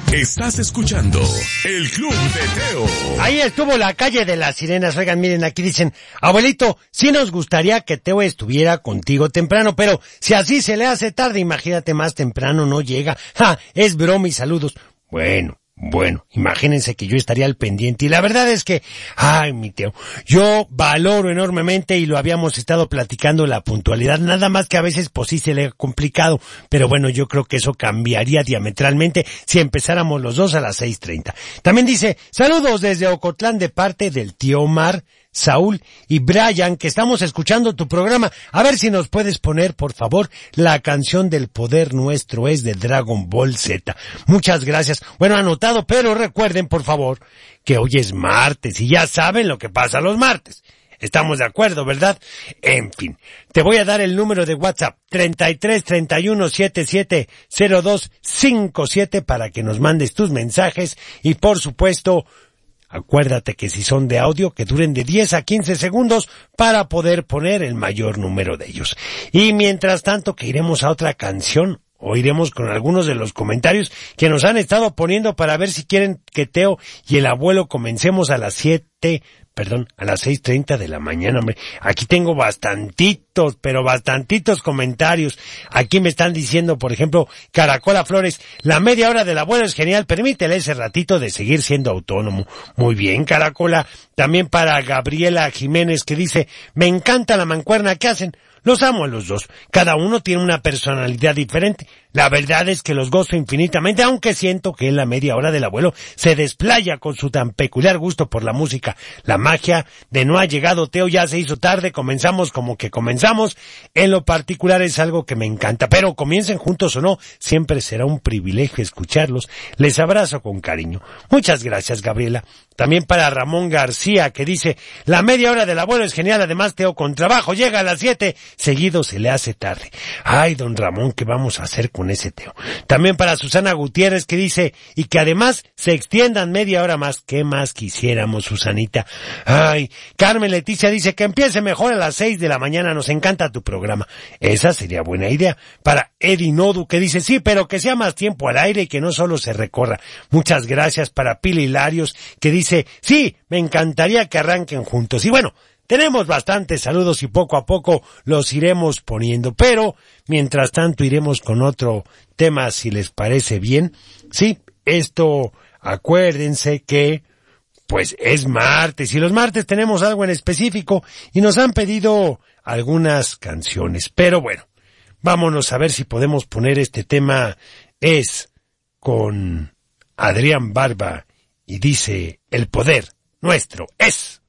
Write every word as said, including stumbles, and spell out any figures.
Estás escuchando El Club de Teo. Ahí estuvo la calle de las sirenas. Oigan, miren, aquí dicen, abuelito, sí nos gustaría que Teo estuviera contigo temprano, pero si así se le hace tarde, imagínate, más temprano no llega. Ja, es broma y saludos. Bueno. Bueno, imagínense que yo estaría al pendiente y la verdad es que, ay, mi Teo, yo valoro enormemente y lo habíamos estado platicando la puntualidad, nada más que a veces pues sí se le ha complicado, pero bueno, yo creo que eso cambiaría diametralmente si empezáramos los dos a las seis treinta. También dice, saludos desde Ocotlán de parte del tío Omar, Saúl y Brian, que estamos escuchando tu programa. A ver si nos puedes poner, por favor, la canción del poder nuestro es de Dragon Ball Z. Muchas gracias. Bueno, anotado, pero recuerden, por favor, que hoy es martes y ya saben lo que pasa los martes. Estamos de acuerdo, ¿verdad? En fin, te voy a dar el número de WhatsApp treinta y tres treinta y uno setenta y siete cero dos cincuenta y siete para que nos mandes tus mensajes y, por supuesto, acuérdate que si son de audio, que duren de diez a quince segundos para poder poner el mayor número de ellos. Y mientras tanto que iremos a otra canción, o iremos con algunos de los comentarios que nos han estado poniendo para ver si quieren que Teo y el abuelo comencemos a las siete, perdón, a las seis treinta de la mañana, hombre. Aquí tengo bastantitos, pero bastantitos comentarios. Aquí me están diciendo, por ejemplo, Caracola Flores, la media hora del abuelo es genial, permítele ese ratito de seguir siendo autónomo. Muy bien, Caracola. También para Gabriela Jiménez, que dice, me encanta la mancuerna que hacen. Los amo a los dos. Cada uno tiene una personalidad diferente. La verdad es que los gozo infinitamente, aunque siento que en la media hora del abuelo se desplaya con su tan peculiar gusto por la música. La magia de no ha llegado, Teo, ya se hizo tarde, comenzamos como que comenzamos. En lo particular es algo que me encanta, pero comiencen juntos o no, siempre será un privilegio escucharlos. Les abrazo con cariño. Muchas gracias, Gabriela. También para Ramón García, que dice, la media hora del abuelo es genial, además Teo con trabajo llega a las siete, seguido se le hace tarde. Ay, don Ramón, ¿qué vamos a hacer con ese Teo? También para Susana Gutiérrez, que dice, y que además se extiendan media hora más. ¿Qué más quisiéramos, Susanita? Ay, Carmen Leticia dice que empiece mejor a las seis de la mañana, nos encanta tu programa. Esa sería buena idea. Para Eddie Nodu, que dice, sí, pero que sea más tiempo al aire y que no solo se recorra. Muchas gracias. Para Pili Larios, que dice, sí, me encantaría que arranquen juntos. Y bueno, tenemos bastantes saludos y poco a poco los iremos poniendo, pero mientras tanto iremos con otro tema, si les parece bien. Sí, esto, acuérdense que pues es martes y los martes tenemos algo en específico y nos han pedido algunas canciones, pero bueno, vámonos a ver si podemos poner este tema. Es con Adrián Barba y dice, el poder nuestro es...